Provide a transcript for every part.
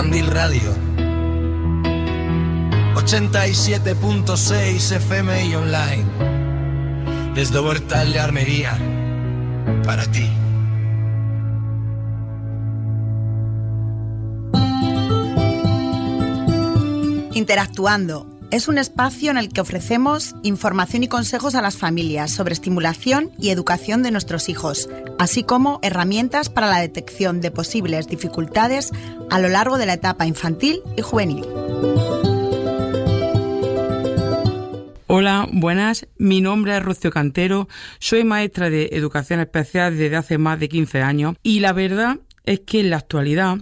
Candil Radio 87.6 FM y online desde Huertal de Armería para ti. Interactuando es un espacio en el que ofrecemos información y consejos a las familias sobre estimulación y educación de nuestros hijos, así como herramientas para la detección de posibles dificultades a lo largo de la etapa infantil y juvenil. Hola, buenas. Mi nombre es Rocío Cantero, soy maestra de Educación Especial desde hace más de 15 años y la verdad es que en la actualidad,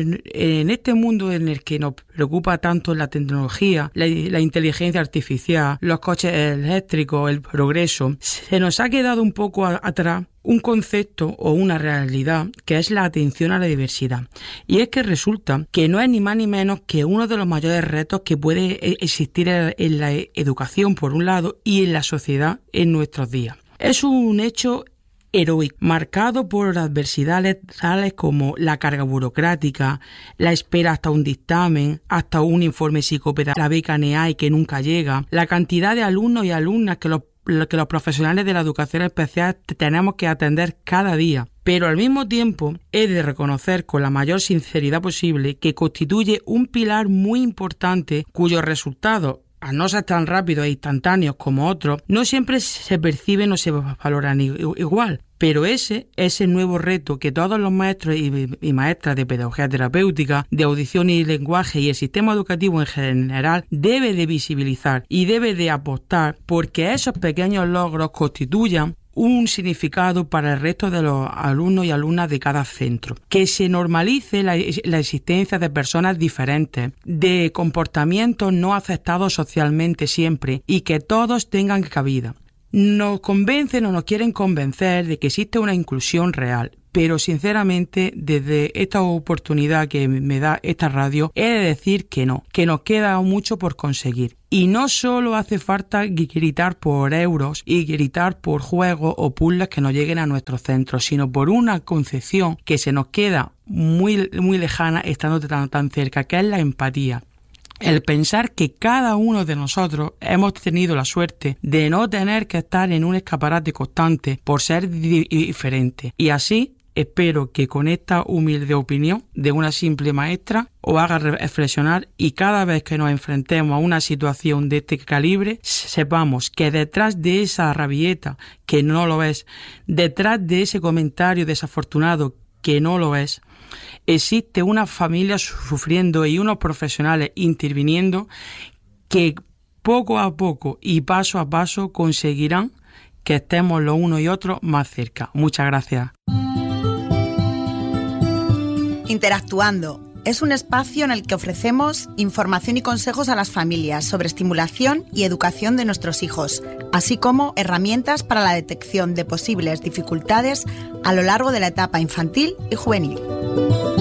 en este mundo en el que nos preocupa tanto la tecnología, la inteligencia artificial, los coches eléctricos, el progreso, se nos ha quedado un poco atrás un concepto o una realidad que es la atención a la diversidad. Y es que resulta que no es ni más ni menos que uno de los mayores retos que puede existir en la educación por un lado y en la sociedad en nuestros días. Es un hecho heroico, marcado por adversidades tales como la carga burocrática, la espera hasta un dictamen, hasta un informe psicopedagógico, la beca NEAI que nunca llega, la cantidad de alumnos y alumnas que los profesionales de la educación especial tenemos que atender cada día. Pero al mismo tiempo he de reconocer con la mayor sinceridad posible que constituye un pilar muy importante cuyos resultados, al no ser tan rápidos e instantáneos como otros, no siempre se perciben o se valoran igual. Pero ese es el nuevo reto que todos los maestros y maestras de pedagogía terapéutica, de audición y lenguaje y el sistema educativo en general debe de visibilizar y debe de apostar porque esos pequeños logros constituyan un significado para el resto de los alumnos y alumnas de cada centro. Que se normalice la existencia de personas diferentes, de comportamientos no aceptados socialmente siempre y que todos tengan cabida. Nos convencen o nos quieren convencer de que existe una inclusión real, pero sinceramente desde esta oportunidad que me da esta radio he de decir que no, que nos queda mucho por conseguir. Y no solo hace falta gritar por euros y gritar por juegos o puzzles que nos lleguen a nuestros centros, sino por una concepción que se nos queda muy, muy lejana estando tan cerca, que es la empatía. El pensar que cada uno de nosotros hemos tenido la suerte de no tener que estar en un escaparate constante por ser diferente. Y así espero que con esta humilde opinión de una simple maestra os haga reflexionar y cada vez que nos enfrentemos a una situación de este calibre sepamos que detrás de esa rabieta que no lo es, detrás de ese comentario desafortunado que no lo es, existe una familia sufriendo y unos profesionales interviniendo que poco a poco y paso a paso conseguirán que estemos los unos y otros más cerca. Muchas gracias. Interactuando es un espacio en el que ofrecemos información y consejos a las familias sobre estimulación y educación de nuestros hijos, así como herramientas para la detección de posibles dificultades a lo largo de la etapa infantil y juvenil.